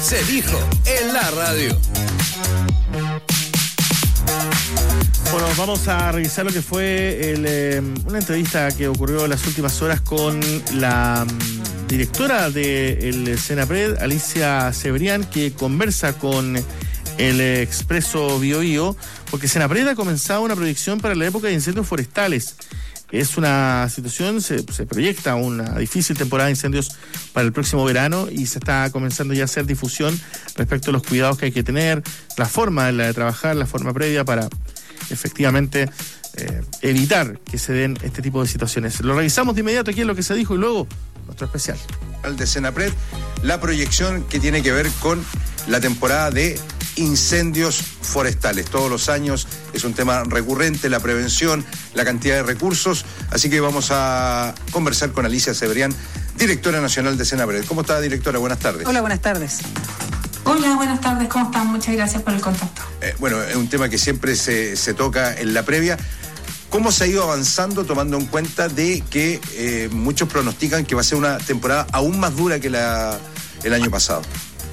Se dijo en la radio. Bueno, vamos a revisar lo que fue una entrevista que ocurrió en las últimas horas con la directora del Senapred, Alicia Cebrián, que conversa con el Expreso Biobío, porque Senapred ha comenzado una proyección para la época de incendios forestales. Es una situación, se proyecta una difícil temporada de incendios para el próximo verano y se está comenzando ya a hacer difusión respecto a los cuidados que hay que tener, la forma de trabajar, la forma previa para efectivamente evitar que se den este tipo de situaciones. Lo revisamos de inmediato aquí en lo que se dijo y luego nuestro especial. Al de Senapred, la proyección que tiene que ver con la temporada de incendios forestales. Todos los años es un tema recurrente, la prevención, la cantidad de recursos, así que vamos a conversar con Alicia Cebrián, directora nacional de Senapred. ¿Cómo está, directora? Buenas tardes. Hola, buenas tardes. Hola, buenas tardes, ¿cómo están? Muchas gracias por el contacto. Bueno, es un tema que siempre se toca en la previa. ¿Cómo se ha ido avanzando tomando en cuenta de que muchos pronostican que va a ser una temporada aún más dura que el año pasado?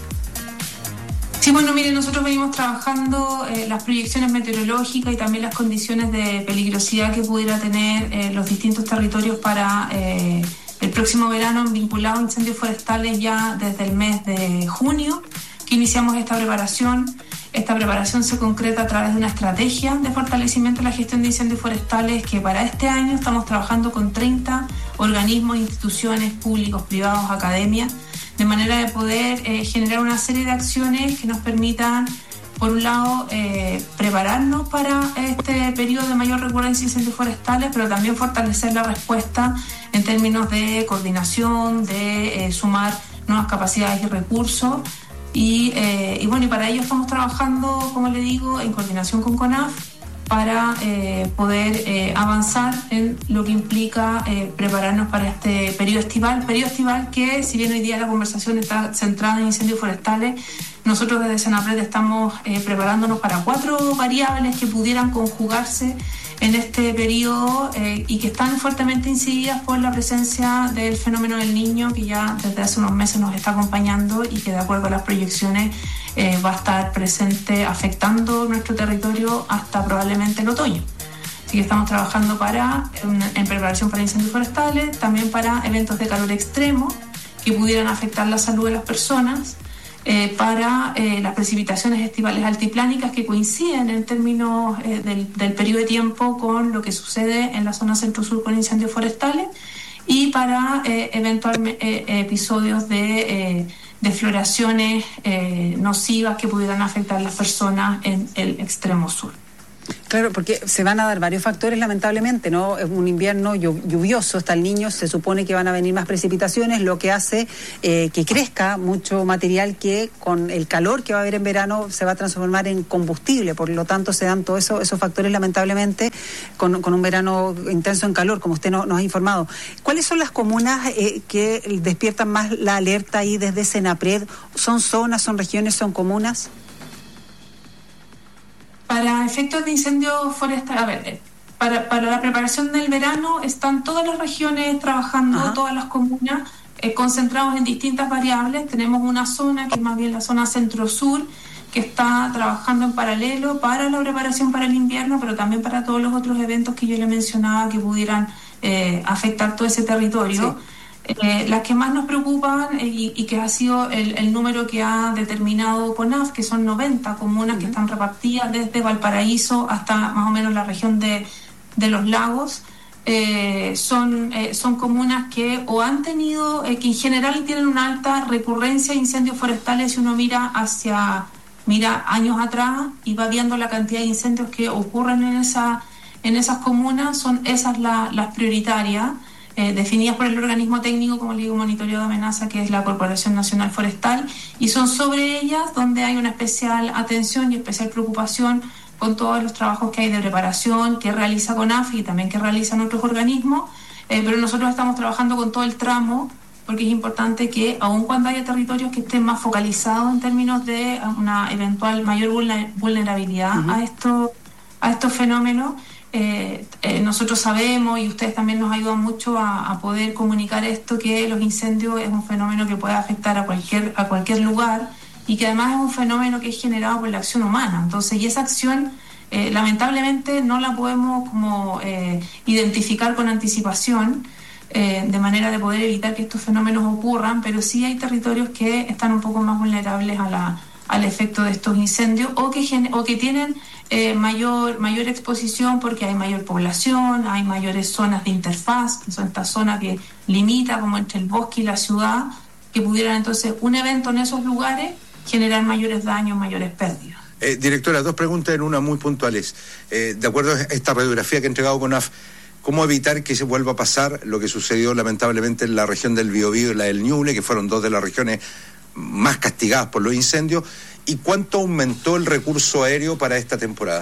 Sí, bueno, miren, nosotros venimos trabajando las proyecciones meteorológicas y también las condiciones de peligrosidad que pudiera tener los distintos territorios para el próximo verano vinculado a incendios forestales ya desde el mes de junio, que iniciamos esta preparación. Esta preparación se concreta a través de una estrategia de fortalecimiento de la gestión de incendios forestales que para este año estamos trabajando con 30 organismos, instituciones, públicos, privados, academias, de manera de poder generar una serie de acciones que nos permitan, por un lado, prepararnos para este periodo de mayor recurrencia de incendios forestales, pero también fortalecer la respuesta en términos de coordinación, de sumar nuevas capacidades y recursos. Y bueno, y para ello estamos trabajando, como le digo, en coordinación con CONAF para poder avanzar en lo que implica prepararnos para este periodo estival que, si bien hoy día la conversación está centrada en incendios forestales, nosotros desde Senapred estamos preparándonos para 4 variables que pudieran conjugarse en este periodo y que están fuertemente incididas por la presencia del fenómeno del Niño, que ya desde hace unos meses nos está acompañando y que de acuerdo a las proyecciones va a estar presente afectando nuestro territorio hasta probablemente el otoño. Así que estamos trabajando en preparación para incendios forestales, también para eventos de calor extremo que pudieran afectar la salud de las personas, para las precipitaciones estivales altiplánicas que coinciden en términos del periodo de tiempo con lo que sucede en la zona centro-sur con incendios forestales y para eventualmente episodios de floraciones nocivas que pudieran afectar a las personas en el extremo sur. Claro, porque se van a dar varios factores, lamentablemente, ¿no? Es un invierno lluvioso, está el Niño, se supone que van a venir más precipitaciones, lo que hace que crezca mucho material que con el calor que va a haber en verano se va a transformar en combustible, por lo tanto se dan todos esos factores, lamentablemente, con un verano intenso en calor, como usted nos ha informado. ¿Cuáles son las comunas que despiertan más la alerta ahí desde Senapred? ¿Son zonas, son regiones, son comunas? Para efectos de incendios forestales, para la preparación del verano están todas las regiones trabajando, todas las comunas concentrados en distintas variables. Tenemos una zona que es más bien la zona centro-sur, que está trabajando en paralelo para la preparación para el invierno, pero también para todos los otros eventos que yo le mencionaba que pudieran afectar todo ese territorio. Sí. Las que más nos preocupan y que ha sido el número que ha determinado CONAF, que son 90 comunas que están repartidas desde Valparaíso hasta más o menos la región de los lagos, son comunas que o han tenido, que en general tienen una alta recurrencia de incendios forestales. Si uno mira años atrás y va viendo la cantidad de incendios que ocurren en esas comunas, son esas las prioritarias. Definidas por el organismo técnico, como le digo, monitoreo de amenaza, que es la Corporación Nacional Forestal, y son sobre ellas donde hay una especial atención y especial preocupación con todos los trabajos que hay de preparación que realiza CONAF y también que realizan otros organismos, pero nosotros estamos trabajando con todo el tramo, porque es importante que, aun cuando haya territorios que estén más focalizados en términos de una eventual mayor vulnerabilidad a estos fenómenos, nosotros sabemos, y ustedes también nos ayudan mucho a poder comunicar esto, que los incendios es un fenómeno que puede afectar a cualquier lugar, y que además es un fenómeno que es generado por la acción humana. Entonces, y esa acción lamentablemente no la podemos como identificar con anticipación, de manera de poder evitar que estos fenómenos ocurran, pero sí hay territorios que están un poco más vulnerables al efecto de estos incendios o que tienen mayor exposición porque hay mayor población, hay mayores zonas de interfaz, que son estas zonas que limita como entre el bosque y la ciudad, que pudieran entonces un evento en esos lugares generar mayores daños, mayores pérdidas. Directora, 2 preguntas en una muy puntuales. De acuerdo a esta radiografía que ha entregado CONAF, ¿cómo evitar que se vuelva a pasar lo que sucedió lamentablemente en la región del Biobío y la del Ñuble, que fueron 2 de las regiones más castigadas por los incendios? ¿Y cuánto aumentó el recurso aéreo para esta temporada?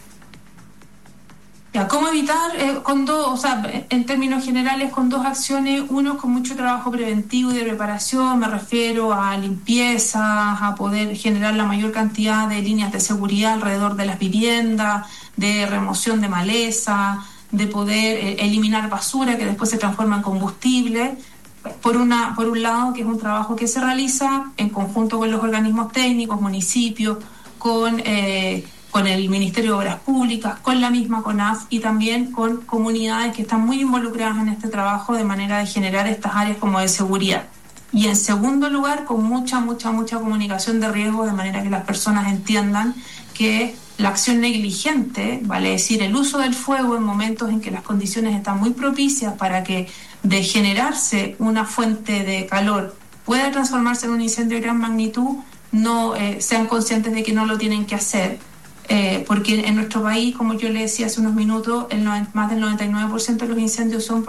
¿Cómo evitar? Con dos, o sea, en términos generales, con 2 acciones. Uno, con mucho trabajo preventivo y de preparación, me refiero a limpiezas, a poder generar la mayor cantidad de líneas de seguridad alrededor de las viviendas, de remoción de maleza, de poder eliminar basura que después se transforma en combustible. Por un lado, que es un trabajo que se realiza en conjunto con los organismos técnicos, municipios, con el Ministerio de Obras Públicas, con la misma CONAF y también con comunidades que están muy involucradas en este trabajo de manera de generar estas áreas como de seguridad. Y en segundo lugar, con mucha comunicación de riesgo, de manera que las personas entiendan que la acción negligente, vale decir, el uso del fuego en momentos en que las condiciones están muy propicias para que de generarse una fuente de calor pueda transformarse en un incendio de gran magnitud, no sean conscientes de que no lo tienen que hacer. Porque en nuestro país, como yo le decía hace unos minutos, más del 99% de los incendios son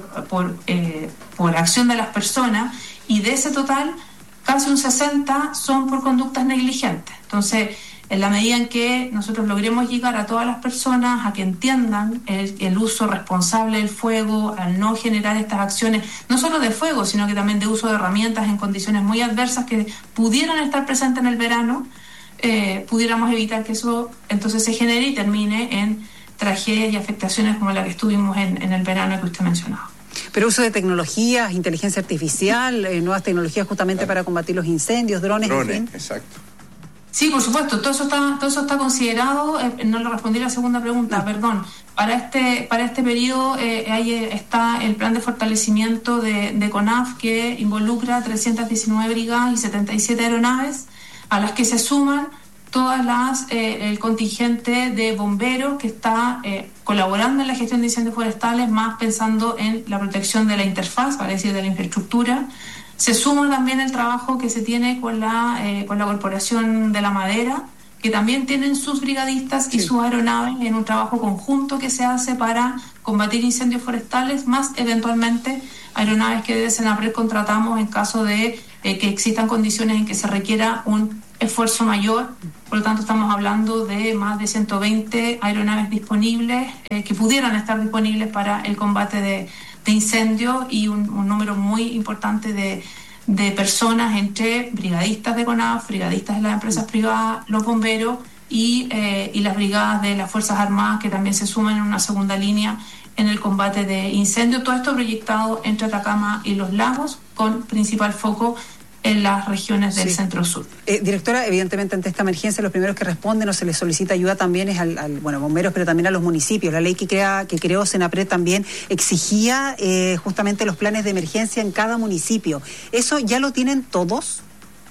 por acción de las personas, y de ese total, casi un 60% son por conductas negligentes. Entonces, en la medida en que nosotros logremos llegar a todas las personas a que entiendan el uso responsable del fuego, al no generar estas acciones, no solo de fuego, sino que también de uso de herramientas en condiciones muy adversas que pudieran estar presentes en el verano, pudiéramos evitar que eso entonces se genere y termine en tragedias y afectaciones como la que estuvimos en el verano que usted mencionaba. Pero uso de tecnologías, inteligencia artificial, nuevas tecnologías justamente para combatir los incendios, drones, en fin. Exacto. Sí, por supuesto, todo eso está considerado. No le respondí la segunda pregunta, perdón. Para este periodo ahí está el plan de fortalecimiento de CONAF, que involucra 319 brigadas y 77 aeronaves, a las que se suman todas el contingente de bomberos que está colaborando en la gestión de incendios forestales, más pensando en la protección de la interfaz, para decir, de la infraestructura. Se suma también el trabajo que se tiene con la Corporación de la Madera, que también tienen sus brigadistas y sus aeronaves en un trabajo conjunto que se hace para combatir incendios forestales, más eventualmente aeronaves que desde Senapred contratamos en caso de que existan condiciones en que se requiera un esfuerzo mayor. Por lo tanto, estamos hablando de más de 120 aeronaves disponibles, que pudieran estar disponibles para el combate de incendios, y un número muy importante de personas, entre brigadistas de CONAF, brigadistas de las empresas privadas, los bomberos y las brigadas de las Fuerzas Armadas, que también se suman en una segunda línea en el combate de incendios. Todo esto proyectado entre Atacama y Los Lagos, con principal foco en las regiones del centro-sur. Directora, evidentemente ante esta emergencia los primeros que responden o se les solicita ayuda también es al bomberos, pero también a los municipios. La ley que creó Senapred también exigía justamente los planes de emergencia en cada municipio. ¿Eso ya lo tienen todos?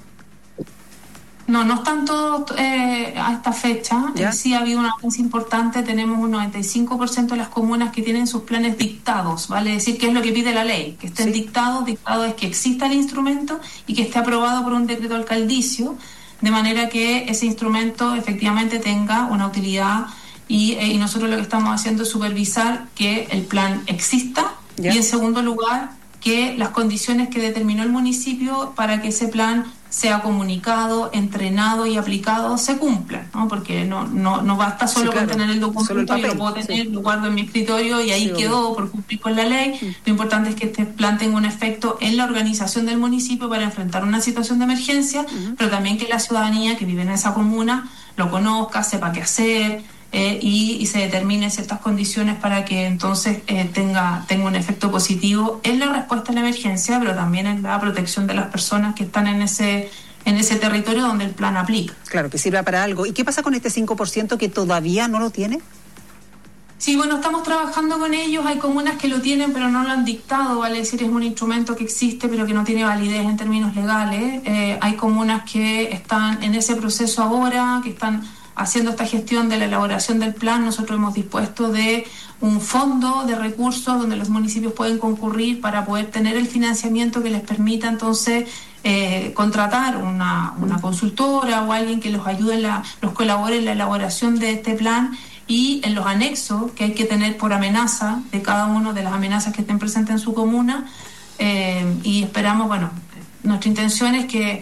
No están todos a esta fecha. Sí ha habido una avance importante. Tenemos un 95% de las comunas que tienen sus planes dictados, vale decir que es lo que pide la ley, que estén dictados. Dictado es que exista el instrumento y que esté aprobado por un decreto alcaldicio, de manera que ese instrumento efectivamente tenga una utilidad, y nosotros lo que estamos haciendo es supervisar que el plan exista, y en segundo lugar que las condiciones que determinó el municipio para que ese plan sea comunicado, entrenado y aplicado se cumplan, ¿no? Porque no basta solo con tener el documento, yo lo puedo tener, lo guardo en mi escritorio y ahí quedó por cumplir con la ley. Lo importante es que este plan tenga un efecto en la organización del municipio para enfrentar una situación de emergencia, pero también que la ciudadanía que vive en esa comuna lo conozca, sepa qué hacer, y se determinen ciertas condiciones para que entonces tenga un efecto positivo en la respuesta a la emergencia, pero también en la protección de las personas que están en en ese territorio donde el plan aplica. Claro, que sirva para algo. ¿Y qué pasa con este 5% que todavía no lo tiene? Sí, bueno, estamos trabajando con ellos. Hay comunas que lo tienen, pero no lo han dictado, vale decir, es un instrumento que existe, pero que no tiene validez en términos legales. Hay comunas que están en ese proceso ahora, que están haciendo esta gestión de la elaboración del plan. Nosotros hemos dispuesto de un fondo de recursos donde los municipios pueden concurrir para poder tener el financiamiento que les permita entonces contratar una consultora o alguien que los ayude, los colabore en la elaboración de este plan. Y en los anexos que hay que tener por amenaza de cada una de las amenazas que estén presentes en su comuna, y esperamos, bueno, nuestra intención es que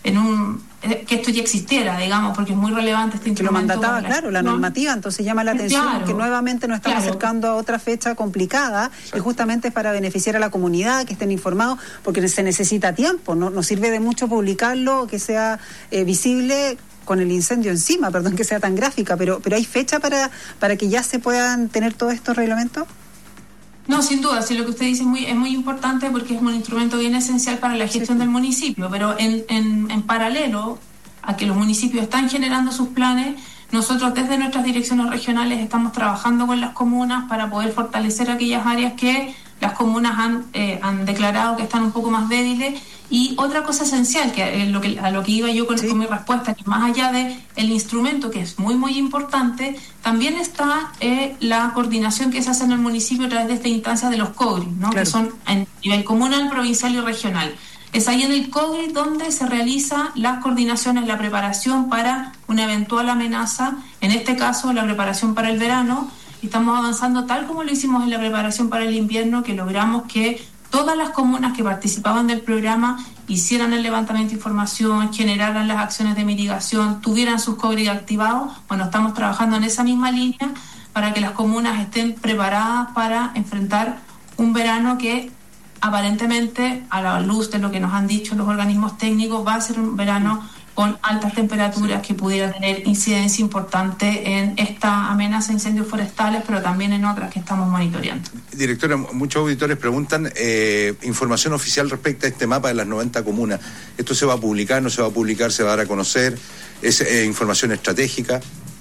que esto ya existiera, digamos, porque es muy relevante este instrumento. Que lo mandataba, claro, la normativa, entonces llama la atención que nuevamente nos estamos acercando a otra fecha complicada. Exacto. Y justamente es para beneficiar a la comunidad, que estén informados, porque se necesita tiempo, no sirve de mucho publicarlo, que sea visible con el incendio encima, perdón que sea tan gráfica, pero ¿hay fecha para que ya se puedan tener todos estos reglamentos? No, sin duda, sí, lo que usted dice es muy importante porque es un instrumento bien esencial para la gestión del municipio, pero en paralelo a que los municipios están generando sus planes, nosotros desde nuestras direcciones regionales estamos trabajando con las comunas para poder fortalecer aquellas áreas que las comunas han declarado que están un poco más débiles. Y otra cosa esencial, que a lo que iba yo con mi respuesta, que más allá de el instrumento, que es muy, muy importante, también está la coordinación que se hace en el municipio a través de esta instancia de los COGRI, ¿no? Claro. Que son a nivel comunal, provincial y regional. Es ahí en el COGRI donde se realiza las coordinaciones, la preparación para una eventual amenaza, en este caso la preparación para el verano. Y estamos avanzando tal como lo hicimos en la preparación para el invierno, que logramos que todas las comunas que participaban del programa hicieran el levantamiento de información, generaran las acciones de mitigación, tuvieran sus COGRI activados. Bueno, estamos trabajando en esa misma línea para que las comunas estén preparadas para enfrentar un verano que aparentemente, a la luz de lo que nos han dicho los organismos técnicos, va a ser un verano con altas temperaturas que pudiera tener incidencia importante en esta amenaza de incendios forestales, pero también en otras que estamos monitoreando. Directora, muchos auditores preguntan información oficial respecto a este mapa de las 90 comunas. ¿Esto se va a publicar, no se va a publicar, se va a dar a conocer? ¿Es información estratégica?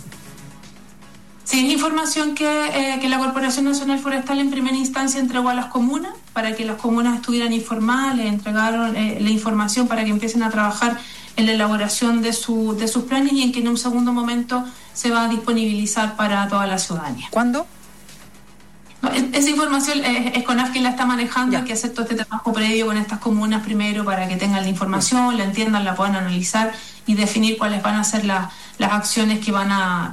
Sí, es información que la Corporación Nacional Forestal en primera instancia entregó a las comunas para que las comunas estuvieran informadas, les entregaron la información para que empiecen a trabajar en la elaboración de sus planes y en que en un segundo momento se va a disponibilizar para toda la ciudadanía. ¿Cuándo? No, esa información es CONAF quien la está manejando. Hay que hacer todo este trabajo previo con estas comunas primero para que tengan la información, la entiendan, la puedan analizar y definir cuáles van a ser las acciones que van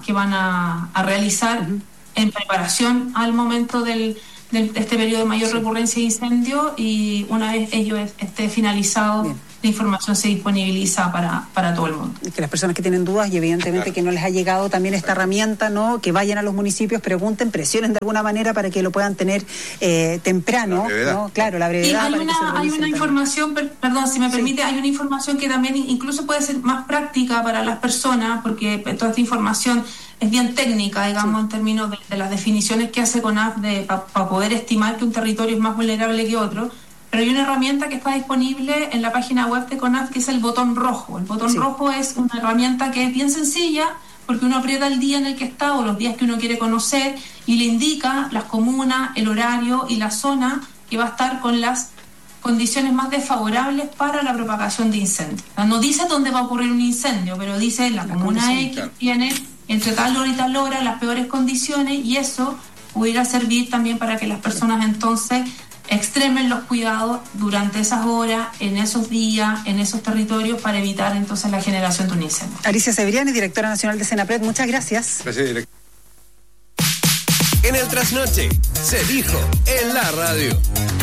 a realizar en preparación al momento de este periodo de mayor recurrencia de incendio, y una vez ello esté finalizado, la información se disponibiliza para todo el mundo. Que las personas que tienen dudas y evidentemente que no les ha llegado también esta herramienta, ¿no? Que vayan a los municipios, pregunten, presionen de alguna manera para que lo puedan tener temprano, ¿no? Claro, la brevedad. Sí, hay una información, perdón, si me permite, hay una información que también incluso puede ser más práctica para las personas, porque toda esta información es bien técnica, digamos, en términos de las definiciones que hace CONAF para poder estimar que un territorio es más vulnerable que otro. Pero hay una herramienta que está disponible en la página web de CONAF, que es el botón rojo. El botón rojo es una herramienta que es bien sencilla, porque uno aprieta el día en el que está o los días que uno quiere conocer y le indica las comunas, el horario y la zona que va a estar con las condiciones más desfavorables para la propagación de incendios. O sea, no dice dónde va a ocurrir un incendio, pero dice la comuna X tiene entre tal hora y tal hora las peores condiciones, y eso pudiera servir también para que las personas entonces extremen los cuidados durante esas horas, en esos días, en esos territorios, para evitar entonces la generación de un incendio. Alicia Severiani, directora nacional de Senapred, muchas gracias. Gracias, directora. En el trasnoche se dijo en la radio.